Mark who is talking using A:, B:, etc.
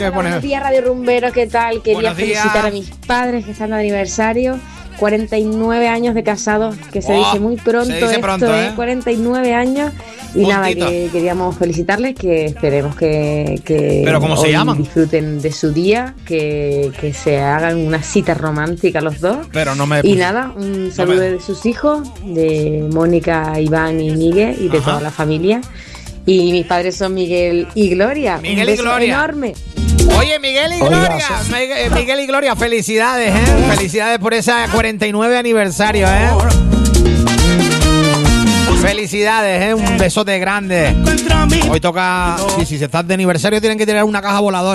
A: Buenos días, Radio Rumbero, ¿qué tal? Quería felicitar a mis padres que están de aniversario. 49 años de casados, que se dice muy pronto. Se dice pronto, 49 años. Y nada, que queríamos felicitarles, que esperemos que
B: ¿Pero cómo se llaman?
A: Disfruten de su día, que se hagan una cita romántica los dos.
B: Pero no me...
A: Y nada, un saludo de sus hijos, de Mónica, Iván y Miguel, y de toda la familia. Y mis padres son Miguel y Gloria.
B: Miguel
A: un
B: y Gloria.
A: Enorme.
B: Oye, Miguel y Gloria. Miguel y Gloria, felicidades, ¿eh? Felicidades por ese 49 aniversario, ¿eh? Felicidades, ¿eh? Un besote grande. Hoy toca... Si se están de aniversario tienen que tirar una caja voladora.